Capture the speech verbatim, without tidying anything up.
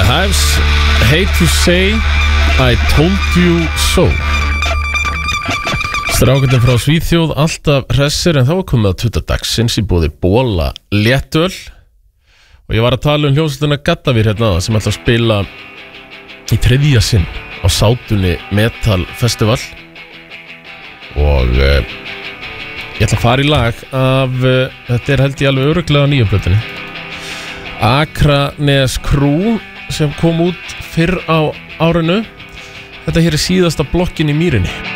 The Hives, Hate to Say I Told You So. Strákandi frá Svíþjóð, alltaf hressir, en þá var komið að tuta dagsins í boði Bóla léttöl. Og ég var að tala um hljómsveitina Gaddavír hérna sem ætla að spila í þriðja sinn á Sátunni Metal Festival. Og uh, ég ætla að fara í lag af, uh, þetta er held ég alveg örugglega nýju plötunni, Akranes Crew, sem kom út fyrr á árinu. Þetta hér er síðasta blokkin í mýrinni.